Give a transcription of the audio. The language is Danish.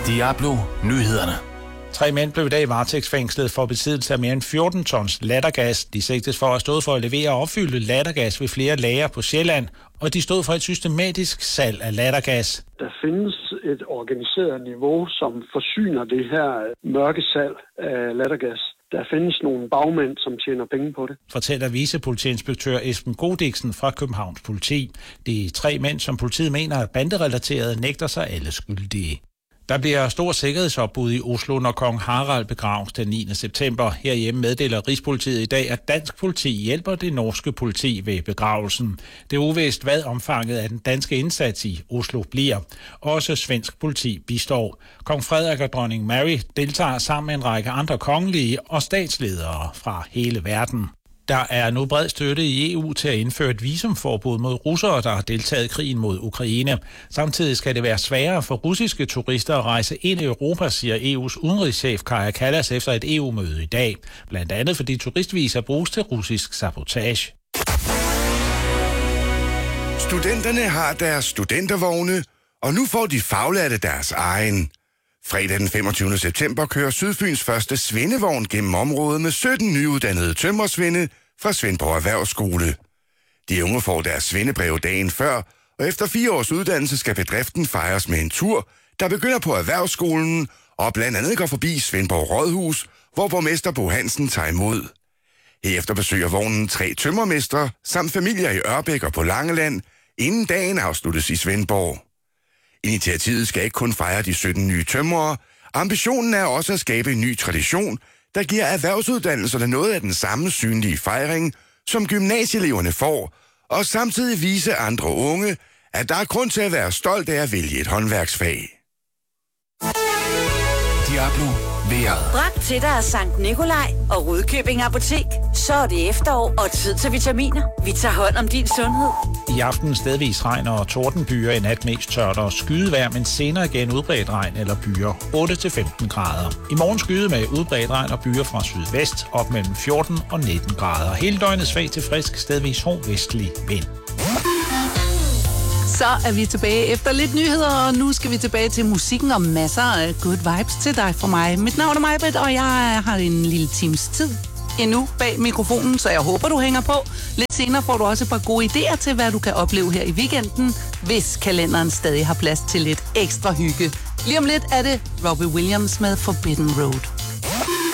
Diablo Nyhederne. 3 mænd blev i dag varetægtsfængslet for besiddelse af mere end 14 tons lattergas. De sigtes for at have stået for at levere og opfylde lattergas ved flere lagre på Sjælland, og de stod for et systematisk salg af lattergas. Der findes et organiseret niveau, som forsyner det her mørke salg af lattergas. Der findes nogle bagmænd, som tjener penge på det. Fortæller vicepolitiinspektør Esben Godiksen fra Københavns Politi. De 3 mænd, som politiet mener er banderelaterede, nægter sig alle skyldige. Der bliver stor sikkerhedsopbud i Oslo, når kong Harald begraves den 9. september. Herhjemme meddeler Rigspolitiet i dag, at dansk politi hjælper det norske politi ved begravelsen. Det er uvist, hvad omfanget af den danske indsats i Oslo bliver. Også svensk politi bistår. Kong Frederik og dronning Mary deltager sammen med en række andre kongelige og statsledere fra hele verden. Der er nu bred støtte i EU til at indføre et visumforbud mod russere, der har deltaget i krigen mod Ukraine. Samtidig skal det være sværere for russiske turister at rejse ind i Europa, siger EU's udenrigschef Kaja Kallas efter et EU-møde i dag. Blandt andet fordi turistvisa bruges til russisk sabotage. Studenterne har deres studentervogne, og nu får de faglærte deres egen. Fredag den 25. september kører Sydfyns første svendevogn gennem området med 17 nyuddannede tømrersvende fra Svendborg Erhvervsskole. De unge får deres svendebrev dagen før, og efter 4 års uddannelse skal bedriften fejres med en tur, der begynder på Erhvervsskolen og blandt andet går forbi Svendborg Rådhus, hvor borgmester Bo Hansen tager imod. Herefter besøger vognen 3 tømrermestre samt familier i Ørbæk og på Langeland, inden dagen afsluttes i Svendborg. Initiativet skal ikke kun fejre de 17 nye tømrere. Ambitionen er også at skabe en ny tradition, der giver erhvervsuddannelserne noget af den samme synlige fejring, som gymnasieeleverne får, og samtidig vise andre unge, at der er grund til at være stolt af at vælge et håndværksfag. Diablo vejret. Bragt til dig af Sankt Nikolaj og Rudkøbing Apotek. Så er det efterår og tid til vitaminer. Vi tager hånd om din sundhed. I aften stedvis regn og tordenbyer, i nat mest tørt og skydevejr, men senere igen udbredt regn eller byer 8-15 grader. I morgen skyde med udbredt regn og byer fra sydvest op mellem 14 og 19 grader. Hele døgnet svag til frisk, stedvis hård vestlig vind. Så er vi tilbage efter lidt nyheder, og nu skal vi tilbage til musikken og masser af good vibes til dig fra mig. Mit navn er Majbet, og jeg har en lille times tid endnu bag mikrofonen, så jeg håber, du hænger på. Lidt senere får du også et par gode idéer til, hvad du kan opleve her i weekenden, hvis kalenderen stadig har plads til lidt ekstra hygge. Lige om lidt er det Robbie Williams med Forbidden Road.